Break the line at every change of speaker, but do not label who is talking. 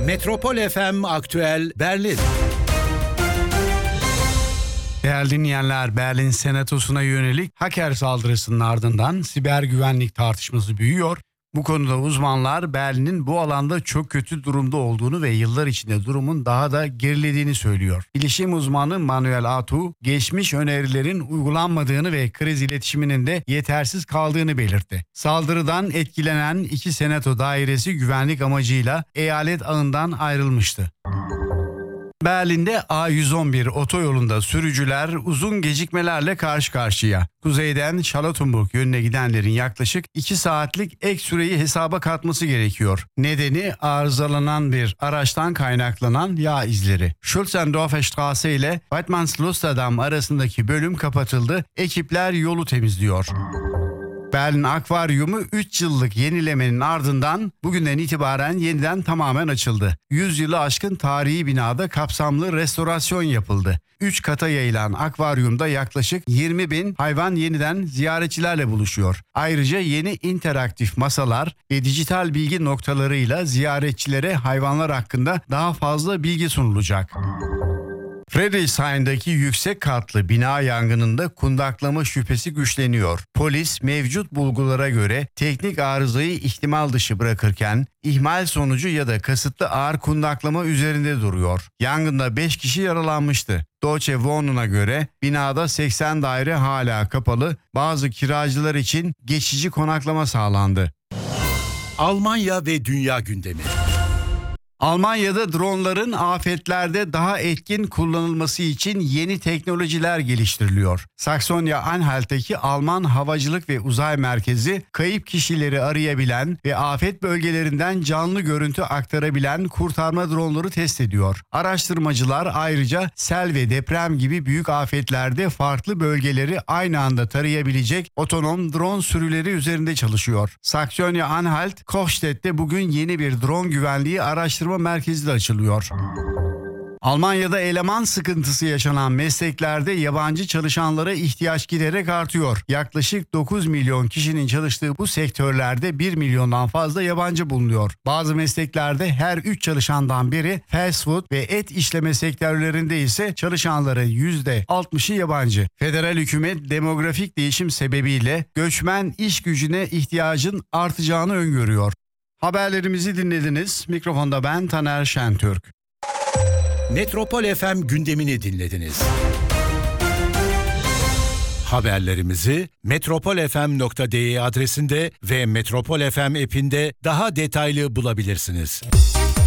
Metropol FM Aktüel Berlin.
Değerli dinleyenler, Berlin Senatosu'na yönelik hacker saldırısının ardından siber güvenlik tartışması büyüyor. Bu konuda uzmanlar Berlin'in bu alanda çok kötü durumda olduğunu ve yıllar içinde durumun daha da gerilediğini söylüyor. Bilişim uzmanı Manuel Atu, geçmiş önerilerin uygulanmadığını ve kriz iletişiminin de yetersiz kaldığını belirtti. Saldırıdan etkilenen iki senato dairesi güvenlik amacıyla eyalet ağından ayrılmıştı. Berlin'de A111 otoyolunda sürücüler uzun gecikmelerle karşı karşıya. Kuzeyden Charlottenburg yönüne gidenlerin yaklaşık 2 saatlik ek süreyi hesaba katması gerekiyor. Nedeni arızalanan bir araçtan kaynaklanan yağ izleri. Schulzendorfer Straße ile Weidmannslusterdamm arasındaki bölüm kapatıldı. Ekipler yolu temizliyor. Berlin Akvaryumu 3 yıllık yenilemenin ardından bugünden itibaren yeniden tamamen açıldı. 100 yılı aşkın tarihi binada kapsamlı restorasyon yapıldı. 3 kata yayılan akvaryumda yaklaşık 20.000 hayvan yeniden ziyaretçilerle buluşuyor. Ayrıca yeni interaktif masalar ve dijital bilgi noktalarıyla ziyaretçilere hayvanlar hakkında daha fazla bilgi sunulacak. Friedrichshain'daki yüksek katlı bina yangınında kundaklama şüphesi güçleniyor. Polis mevcut bulgulara göre teknik arızayı ihtimal dışı bırakırken ihmal sonucu ya da kasıtlı ağır kundaklama üzerinde duruyor. Yangında 5 kişi yaralanmıştı. Deutsche Wohnung'a göre binada 80 daire hala kapalı, bazı kiracılar için geçici konaklama sağlandı.
Almanya ve dünya gündemi.
Almanya'da dronların afetlerde daha etkin kullanılması için yeni teknolojiler geliştiriliyor. Saksonya-Anhalt'taki Alman Havacılık ve Uzay Merkezi, kayıp kişileri arayabilen ve afet bölgelerinden canlı görüntü aktarabilen kurtarma dronları test ediyor. Araştırmacılar ayrıca sel ve deprem gibi büyük afetlerde farklı bölgeleri aynı anda tarayabilecek otonom drone sürüleri üzerinde çalışıyor. Saksonya-Anhalt, Kochstedt'te bugün yeni bir drone güvenliği araştırma merkezi de açılıyor. Almanya'da eleman sıkıntısı yaşanan mesleklerde yabancı çalışanlara ihtiyaç giderek artıyor. Yaklaşık 9 milyon kişinin çalıştığı bu sektörlerde 1 milyondan fazla yabancı bulunuyor. Bazı mesleklerde her 3 çalışandan biri, fast food ve et işleme sektörlerinde ise çalışanların %60'ı yabancı. Federal hükümet demografik değişim sebebiyle göçmen iş gücüne ihtiyacın artacağını öngörüyor. Haberlerimizi dinlediniz. Mikrofonda ben Taner Şentürk.
Metropol FM gündemini dinlediniz. Haberlerimizi metropolfm.de adresinde ve Metropol FM app'inde daha detaylı bulabilirsiniz.